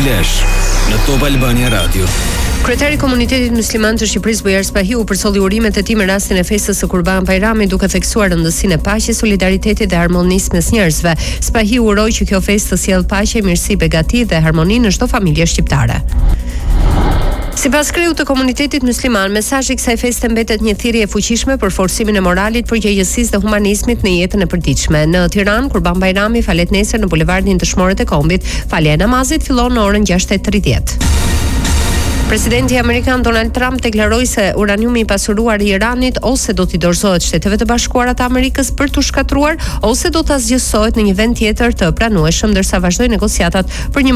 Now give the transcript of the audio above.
Flash në Top Albania Radio. Kryetari i Komunitetit Musliman të Shqipërisë Bujar Spahiu përsoli urimet e tij me rastin e festës së Kurban Bayramit, duke theksuar rëndësinë e paqes, solidaritetit dhe harmonisë mes njerëzve. Spahiu uroi që kjo festë të sjellë paqe, mirësi, begati dhe harmoni në çdo familje shqiptare. Sipas kreut të komunitetit musliman, mesazhi i kësaj feste mbetet një thirrje e fuqishme për forcimin e moralit, përgjegjësisë dhe humanizmit në jetën e përditshme. Në Tiranë, Kurban Bayrami falet nesër në bulevardin Dëshmorët e Kombit. Falja e namazit fillon në orën 6:30. Presidenti amerikan Donald Trump deklaroi se uraniumi i pasuruar i Iranit ose do t'i dorëzohet Shteteve të Bashkuara të Amerikës për t'u shkatruar, ose do ta zgjësohet në një vend tjetër të pranueshëm, ndërsa vazhdojnë negociatat për një